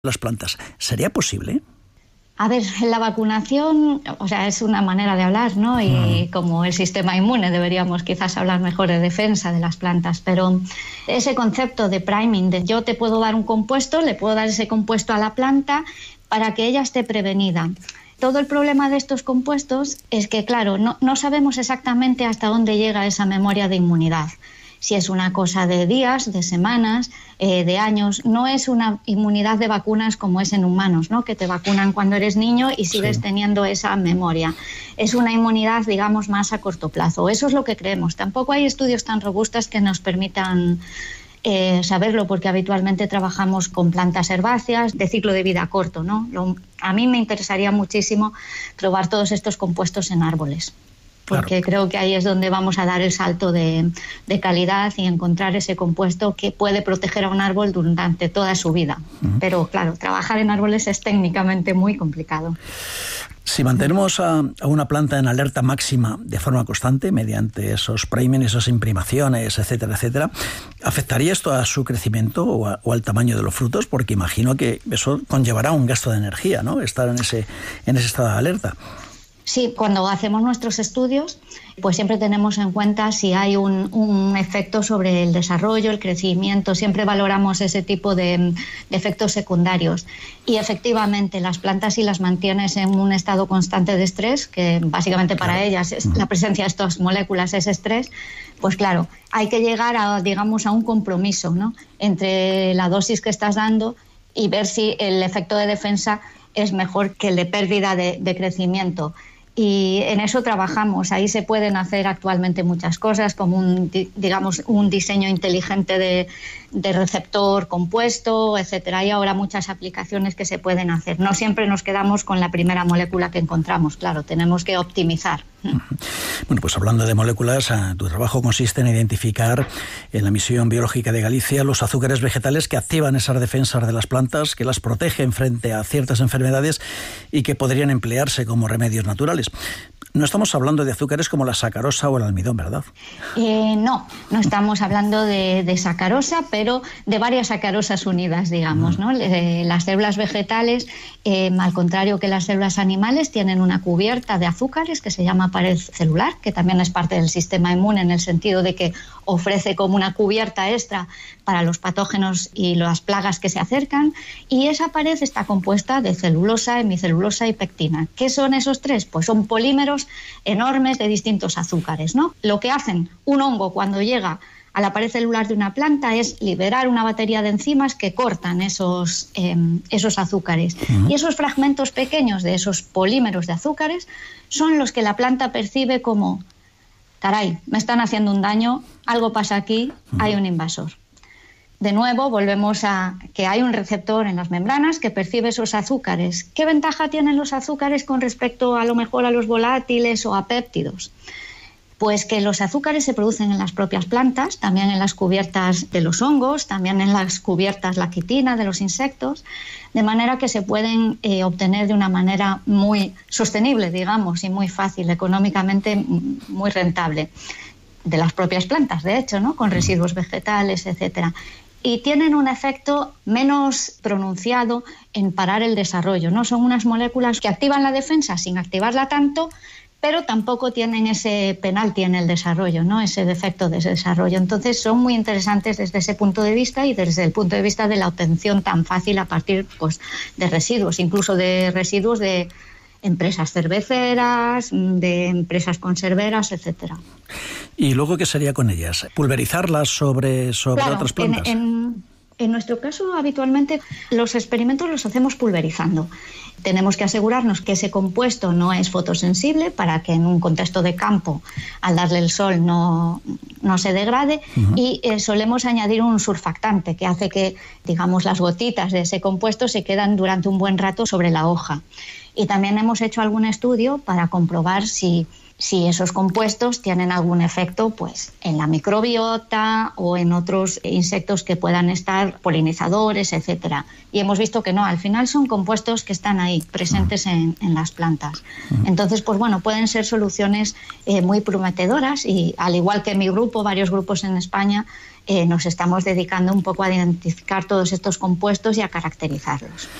las plantas. ¿Sería posible? A ver, la vacunación, es una manera de hablar, ¿no? Y como el sistema inmune deberíamos quizás hablar mejor de defensa de las plantas, pero ese concepto de priming, de yo te puedo dar un compuesto, le puedo dar ese compuesto a la planta para que ella esté prevenida. Todo el problema de estos compuestos es que, claro, no sabemos exactamente hasta dónde llega esa memoria de inmunidad. Si es una cosa de días, de semanas, de años. No es una inmunidad de vacunas como es en humanos, ¿no? Que te vacunan cuando eres niño y sigues teniendo esa memoria. Es una inmunidad, digamos, más a corto plazo. Eso es lo que creemos. Tampoco hay estudios tan robustos que nos permitan saberlo, porque habitualmente trabajamos con plantas herbáceas de ciclo de vida corto, ¿no? A mí me interesaría muchísimo probar todos estos compuestos en árboles. Porque creo que ahí es donde vamos a dar el salto de calidad y encontrar ese compuesto que puede proteger a un árbol durante toda su vida. Pero claro, trabajar en árboles es técnicamente muy complicado. Si mantenemos a una planta en alerta máxima de forma constante, mediante esos priming, esas imprimaciones, etcétera, etcétera, ¿afectaría esto a su crecimiento o al tamaño de los frutos? Porque imagino que eso conllevará un gasto de energía, ¿no? Estar en ese estado de alerta. Sí, cuando hacemos nuestros estudios, pues siempre tenemos en cuenta si hay un efecto sobre el desarrollo, el crecimiento. Siempre valoramos ese tipo de efectos secundarios. Y efectivamente, las plantas, si las mantienes en un estado constante de estrés, que básicamente para ellas la presencia de estas moléculas es estrés, pues claro, hay que llegar a un compromiso, ¿no? Entre la dosis que estás dando y ver si el efecto de defensa es mejor que el de pérdida de crecimiento. Y en eso trabajamos. Ahí se pueden hacer actualmente muchas cosas, como un diseño inteligente de receptor compuesto, etcétera. Hay ahora muchas aplicaciones que se pueden hacer. No siempre nos quedamos con la primera molécula que encontramos, claro, tenemos que optimizar. Bueno, pues hablando de moléculas, tu trabajo consiste en identificar en la Misión Biológica de Galicia los azúcares vegetales que activan esas defensas de las plantas, que las protegen frente a ciertas enfermedades y que podrían emplearse como remedios naturales. No estamos hablando de azúcares como la sacarosa o el almidón, ¿verdad? No estamos hablando de sacarosa, pero de varias sacarosas unidas, digamos, ¿no? Las células vegetales, al contrario que las células animales, tienen una cubierta de azúcares que se llama pared celular, que también es parte del sistema inmune en el sentido de que ofrece como una cubierta extra para los patógenos y las plagas que se acercan, y esa pared está compuesta de celulosa, hemicelulosa y pectina. ¿Qué son esos tres? Pues son polímeros enormes de distintos azúcares, ¿no? Lo que hacen un hongo cuando llega a la pared celular de una planta es liberar una batería de enzimas que cortan esos azúcares. Y esos fragmentos pequeños de esos polímeros de azúcares son los que la planta percibe como: caray, me están haciendo un daño, algo pasa aquí, hay un invasor. De nuevo, volvemos a que hay un receptor en las membranas que percibe esos azúcares. ¿Qué ventaja tienen los azúcares con respecto a lo mejor a los volátiles o a péptidos? Pues que los azúcares se producen en las propias plantas, también en las cubiertas de los hongos, también en las cubiertas, la quitina de los insectos, de manera que se pueden obtener de una manera muy sostenible, digamos, y muy fácil, económicamente muy rentable, de las propias plantas, de hecho, ¿no? Con residuos vegetales, etcétera. Y tienen un efecto menos pronunciado en parar el desarrollo, ¿no? Son unas moléculas que activan la defensa sin activarla tanto, pero tampoco tienen ese penalti en el desarrollo, ¿no? Ese defecto de ese desarrollo. Entonces son muy interesantes desde ese punto de vista y desde el punto de vista de la obtención tan fácil a partir, pues, de residuos, incluso de residuos de empresas cerveceras, de empresas conserveras, etcétera. ¿Y luego qué sería con ellas? ¿Pulverizarlas sobre claro, otras plantas? En nuestro caso, habitualmente, los experimentos los hacemos pulverizando. Tenemos que asegurarnos que ese compuesto no es fotosensible para que en un contexto de campo, al darle el sol, no se degrade. Y solemos añadir un surfactante que hace que, digamos, las gotitas de ese compuesto se quedan durante un buen rato sobre la hoja. Y también hemos hecho algún estudio para comprobar si si esos compuestos tienen algún efecto pues en la microbiota o en otros insectos que puedan estar, polinizadores, etcétera. Y hemos visto que no, al final son compuestos que están ahí, presentes en las plantas. Entonces, pues bueno, pueden ser soluciones muy prometedoras y al igual que mi grupo, varios grupos en España, nos estamos dedicando un poco a identificar todos estos compuestos y a caracterizarlos.